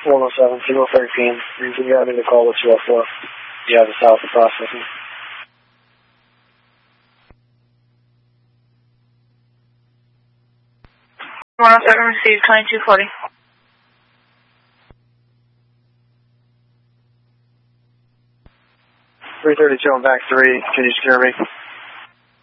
107, signal 13. Reason you having to call with 204. You have the south of processing. 107, received 2240. $332 on back 3. Can you secure me?